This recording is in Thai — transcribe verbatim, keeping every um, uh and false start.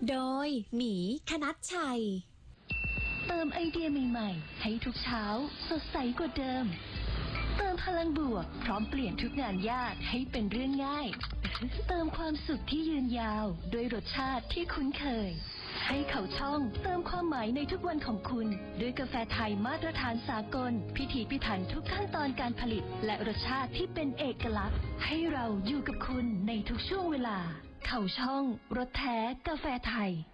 โดยหมีคณัชชัยเติมไอเดียใหม่ๆให้ทุกเช้าสดใสกว่าเดิมเติมพลังบวกพร้อมเปลี่ยนทุกงานยากให้เป็นเรื่องง่ายเติมความสุขที่ยืนยาวด้วยรสชาติที่คุ้นเคยให้เขาช่องเติมความหมายในทุกวันของคุณด้วยกาแฟไทยมาตรฐานสากลพิถีพิถันทุกขั้นตอนการผลิตและรสชาติที่เป็นเอกลักษณ์ให้เราอยู่กับคุณในทุกช่วงเวลาเขาช่องรสแท้กาแฟไทย